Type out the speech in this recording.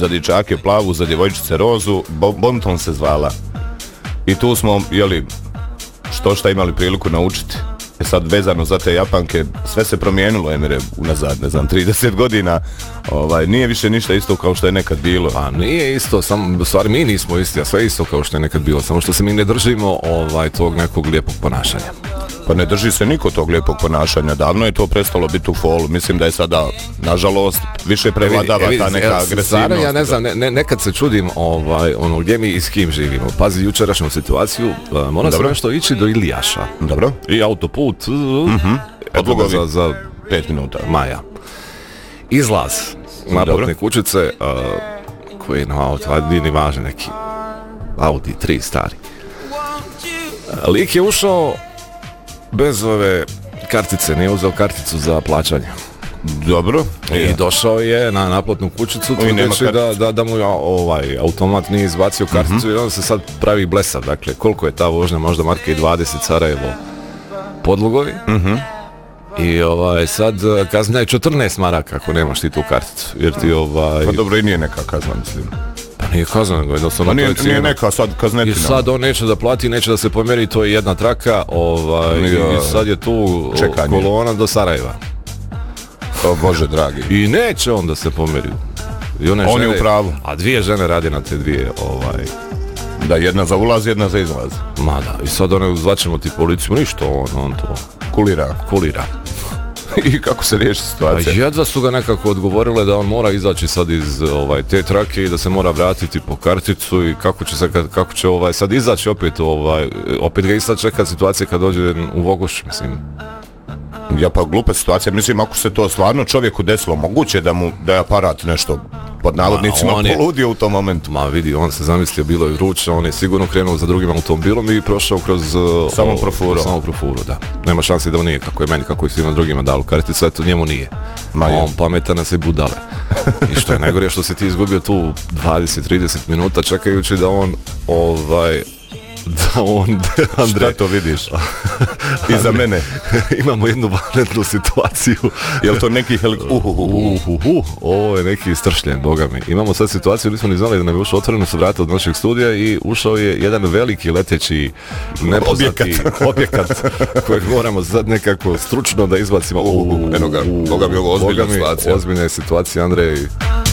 za dječake plavu, za djevojčice rozu, Bonton se zvala. I tu smo, šta imali priliku naučiti. Sad vezano za te Japanke, sve se promijenilo, Emire, unazad, 30 godina, nije više ništa isto kao što je nekad bilo. Pa nije isto, u stvari mi nismo isti, a sve isto kao što je nekad bilo, samo što se mi ne držimo tog nekog lijepog ponašanja. Pa ne drži se niko tog lijepog ponašanja, davno je to prestalo biti u folu, mislim da je sada, nažalost, više prevladava ta neka agresivnost. Ja ne znam, nekad se čudim gdje mi i s kim živimo. Pazi, jučerašnju situaciju, mora se nešto ići do Ilijaša. Dobro. I autoput, podlogovi za 5 minuta. Maja. Izlaz naplatne kućice, koji na auto, nije ni važno, neki Audi 3 stari. Lik je ušao bez ove kartice, nije uzeo karticu za plaćanje. Dobro. I došao je na naplatnu kućicu, tvrdeći da mu automat nije izbacio karticu i onda se sad pravi blesav. Dakle, koliko je ta vožnja, možda marke i 20 Sarajevo Podlugovi. I sad kazna je 14 maraka ako nemaš ti tu karticu. Jer ti Pa dobro, i nije neka kazna, mislim. Nije kazna, nego jednostavno nije neka sad kaznetina. I sad on neće da plati, neće da se pomeri, to je jedna traka, i sad je tu kolona do Sarajeva. O Bože dragi. I neće on da se pomeri. On je u pravu. A 2 žene radi na te 2. Da, jedna za ulaz, jedna za izlaz. Ma da, i sad zvaćemo ti policiju, ništa, on to kulira. I kako se riješi situacija? Jedva su ga nekako odgovorile da on mora izaći sad iz te trake i da se mora vratiti po karticu i kako će sad izaći opet ga i sad čeka situacija kad dođe u Vogoš, mislim. Ja pa glupa situacija, mislim ako se to stvarno čovjeku desilo, moguće da je aparat nešto pod navodnicima poludio u tom momentu. Ma vidi, on se zamislio, bilo je vruće, on je sigurno krenuo za drugim automobilom i prošao kroz samoprofuru, da. Nema šanse da on nije kako je meni, kako je svima drugima dalo karticu, eto njemu nije. On pametan na se budale. I što je najgore, što si ti izgubio tu 20-30 minuta čekajući da on Andrej, to vidiš? I za mene. Imamo jednu vanrednu situaciju. Je li to neki ovo je neki stršljen, boga mi. Imamo sad situaciju, nismo ni znali da nam je ušao, otvoreno su vrata od našeg studija i ušao je jedan veliki leteći nepoznati objekat kojeg moramo sad nekako stručno da izbacimo. Boga mi ovo ozbiljna situacija. Ozbiljna je situacija, Andrej.